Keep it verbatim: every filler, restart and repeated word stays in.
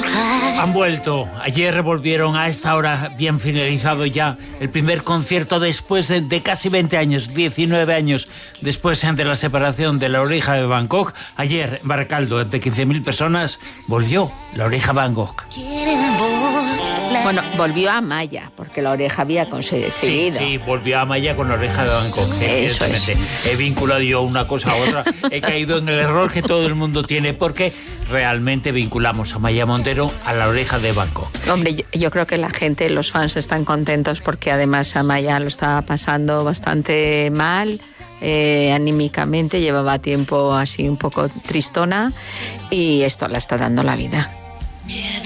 Han vuelto. Ayer volvieron a esta hora, bien finalizado ya el primer concierto después de casi veinte años, diecinueve años después de la separación de La Oreja de Bangkok. Ayer en Baracaldo, de quince mil personas, volvió La Oreja Bangkok. Bueno, volvió a Maya, porque La Oreja había conseguido. Sí, sí, volvió a Maya con La Oreja de Bangkok, evidentemente. He vinculado yo una cosa a otra. He caído en el error que todo el mundo tiene, porque realmente vinculamos a Maya Montero a La Oreja de Bangkok. Hombre, yo, yo creo que la gente, los fans están contentos porque además Amaya lo estaba pasando bastante mal. Eh, anímicamente, llevaba tiempo así un poco tristona y esto le está dando la vida.